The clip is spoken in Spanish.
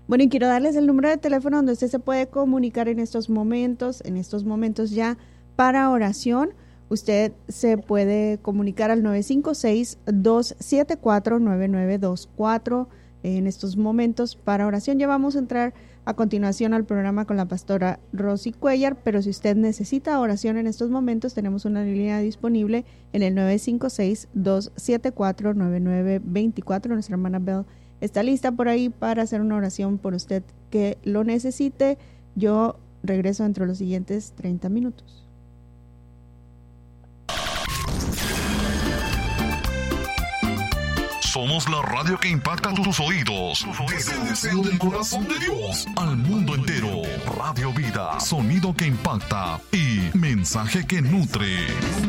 Bueno, y quiero darles el número de teléfono donde usted se puede comunicar en estos momentos ya para oración. Usted se puede comunicar al 956-274-9924 en estos momentos para oración. Ya vamos a entrar a continuación al programa con la pastora Rosy Cuellar, pero si usted necesita oración en estos momentos, tenemos una línea disponible en el 956-274-9924. Nuestra hermana Bell está lista por ahí para hacer una oración por usted que lo necesite. Yo regreso dentro de los siguientes 30 minutos. Somos la radio que impacta tus oídos. Desde el deseo del corazón de Dios al mundo entero. Radio Vida, sonido que impacta y mensaje que nutre.